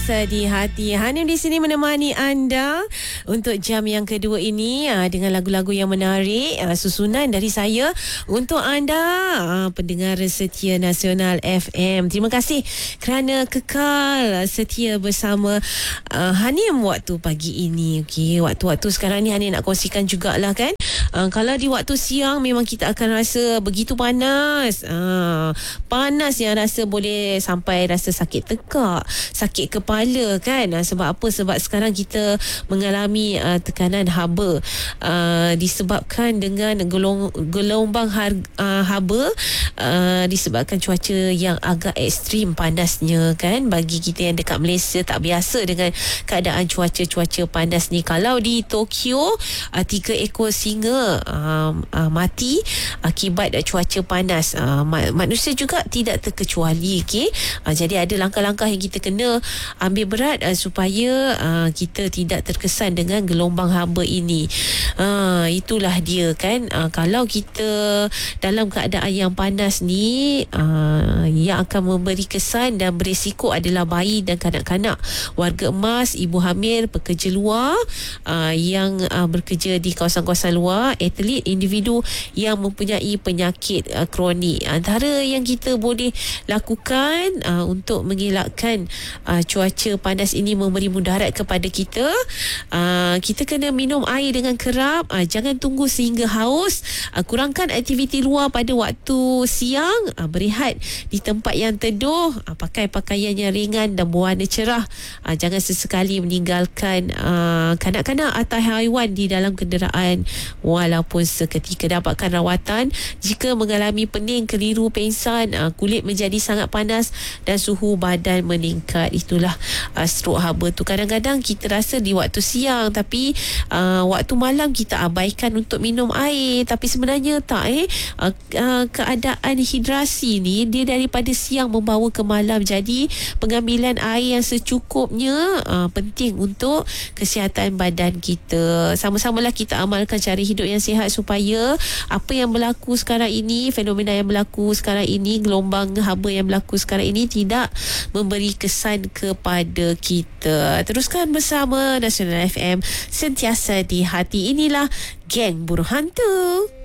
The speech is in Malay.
Di hati Hanim di sini menemani anda untuk jam yang kedua ini dengan lagu-lagu yang menarik, susunan dari saya untuk anda pendengar setia Nasional FM. Terima kasih kerana kekal setia bersama Hanim waktu pagi ini. Okey, waktu-waktu sekarang ni Hanim nak kongsikan jugalah kan. Kalau di waktu siang memang kita akan rasa begitu panas. Panas yang rasa boleh sampai rasa sakit tekak, sakit kepala kan. Sebab apa? Sebab sekarang kita mengalami tekanan haba disebabkan dengan gelombang haba disebabkan cuaca yang agak ekstrim panasnya kan. Bagi kita yang dekat Malaysia tak biasa dengan keadaan cuaca panas ni. Kalau di Tokyo 3 ekor singa mati akibat cuaca panas. Manusia juga tidak terkecuali. Jadi ada langkah-langkah yang kita kena ambil berat supaya kita tidak terkesan dengan gelombang haba ini. Itulah dia kan. Kalau kita dalam keadaan yang panas ni, yang akan memberi kesan dan berisiko adalah bayi dan kanak-kanak, warga emas, ibu hamil, pekerja luar yang bekerja di kawasan-kawasan luar, atlet, individu yang mempunyai penyakit kronik. Antara yang kita boleh lakukan untuk mengelakkan cuaca panas ini memberi mudarat kepada kita, kita kena minum air dengan kerap, jangan tunggu sehingga haus, kurangkan aktiviti luar pada waktu siang, berehat di tempat yang teduh, pakai pakaian yang ringan dan berwarna cerah, jangan sesekali meninggalkan kanak-kanak atau haiwan di dalam kenderaan walaupun seketika. Dapatkan rawatan jika mengalami pening, keliru, pengsan, kulit menjadi sangat panas dan suhu badan meningkat. Itulah strok haba tu. Kadang-kadang kita rasa di waktu siang, tapi waktu malam kita abaikan untuk minum air, tapi sebenarnya tak. Keadaan hidrasi ni dia daripada siang membawa ke malam. Jadi pengambilan air yang secukupnya penting untuk kesihatan badan kita. Sama-samalah kita amalkan cara hidup yang sihat supaya apa yang berlaku sekarang ini, fenomena yang berlaku sekarang ini, gelombang haba yang berlaku sekarang ini tidak memberi kesan kepada kita. Teruskan bersama Nasional FM, sentiasa di hati. Inilah Geng Buruh Hantu.